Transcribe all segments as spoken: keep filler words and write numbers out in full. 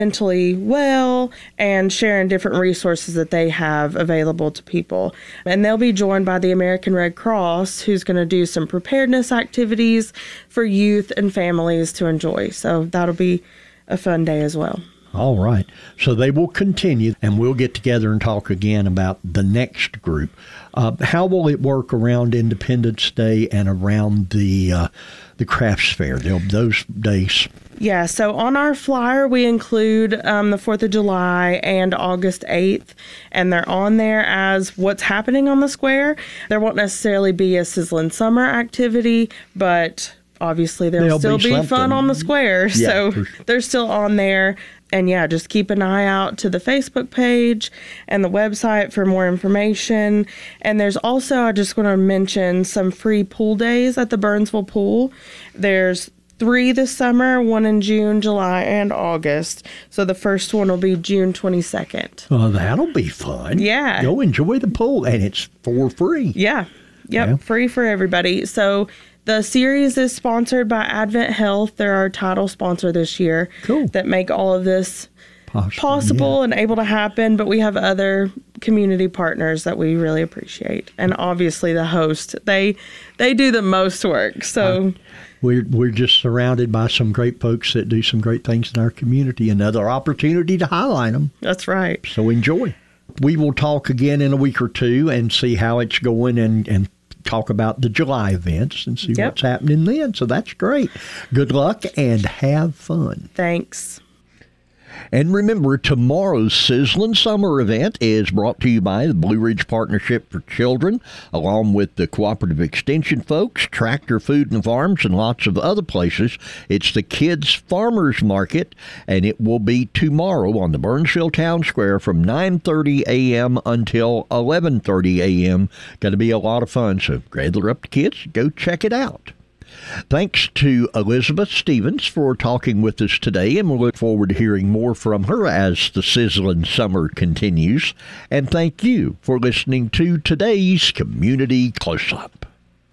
mentally well and sharing different resources that they have available to people. And they'll be joined by the American Red Cross, who's going to do some preparedness activities for youth and families to enjoy. So that'll be a fun day as well. All right. So they will continue, and we'll get together and talk again about the next group. Uh, how will it work around Independence Day and around the uh, the crafts fair, They'll, those days? Yeah, so on our flyer, we include um, the fourth of July and August eighth, and they're on there as what's happening on the square. There won't necessarily be a Sizzling Summer activity, but obviously there'll, there'll still be, be fun on the square, yeah, so sure. They're still on there. And yeah, just keep an eye out to the Facebook page and the website for more information. And there's also, I just want to mention some free pool days at the Burnsville Pool. There's three this summer, one in June, July, and August. So the first one will be June twenty-second. Oh, that'll be fun. Yeah. Go enjoy the pool, and it's for free. Yeah. Yep, yeah. Free for everybody. So the series is sponsored by Advent Health. They're our title sponsor this year. Cool. That make all of this possible, possible yeah. and able to happen. But we have other community partners that we really appreciate. And obviously the host. They they do the most work. So uh, we're, we're just surrounded by some great folks that do some great things in our community. Another opportunity to highlight them. That's right. So enjoy. We will talk again in a week or two and see how it's going and, and talk about the July events and see yep. what's happening then. So that's great. Good luck and have fun. Thanks. And remember, tomorrow's Sizzling Summer event is brought to you by the Blue Ridge Partnership for Children, along with the Cooperative Extension folks, Tractor Food and Farms, and lots of other places. It's the Kids Farmers Market, and it will be tomorrow on the Burnsville Town Square from nine thirty a.m. until eleven thirty a.m. Going to be a lot of fun, so gather up the kids, go check it out. Thanks to Elizabeth Stevens for talking with us today, and we'll look forward to hearing more from her as the Sizzling Summer continues. And thank you for listening to today's Community Close-Up.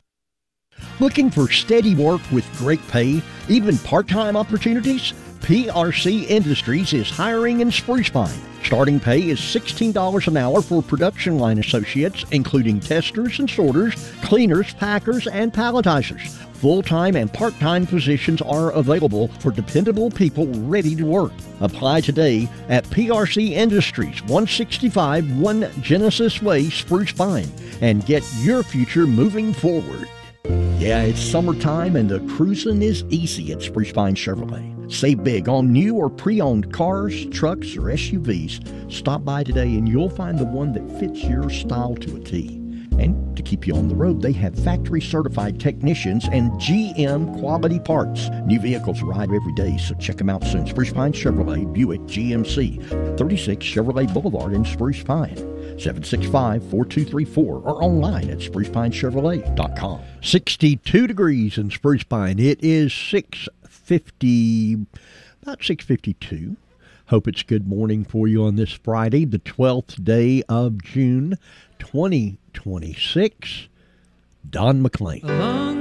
Looking for steady work with great pay, even part-time opportunities? P R C Industries is hiring in Spruce Pine. Starting pay is sixteen dollars an hour for production line associates, including testers and sorters, cleaners, packers, and palletizers. Full-time and part-time positions are available for dependable people ready to work. Apply today at P R C Industries, one sixty-five One Genesis Way, Spruce Pine, and get your future moving forward. Yeah, it's summertime and the cruising is easy at Spruce Pine Chevrolet. Save big on new or pre-owned cars, trucks, or S U Vs. Stop by today and you'll find the one that fits your style to a T. And to keep you on the road, they have factory-certified technicians and G M quality parts. New vehicles arrive every day, so check them out soon. Spruce Pine Chevrolet, Buick G M C, thirty-six Chevrolet Boulevard in Spruce Pine. seven six five, four two three four or online at spruce pine chevrolet dot com. sixty-two degrees in Spruce Pine. It is six fifty, about six fifty-two. Hope it's good morning for you on this Friday, the twelfth day of June, twenty twenty-six. Don McLean.